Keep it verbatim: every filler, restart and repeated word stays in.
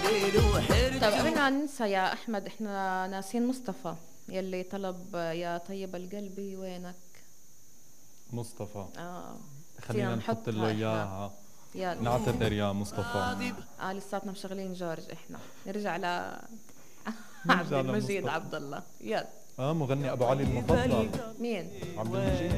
طيب قبل ما ننسى يا احمد، احنا ناسين مصطفى يلي طلب يا طيب القلب وينك. مصطفى اه فينا خلينا نحط له نحطها احنا. اياها. يلا. نعتذر يا مصطفى. اه لساتنا مشغلين جورج، احنا نرجع ل عبد نرجع المجيد لمصطفى. عبد الله. يلا. اه مغني ابو علي المفضل مين؟ عبد المجيد.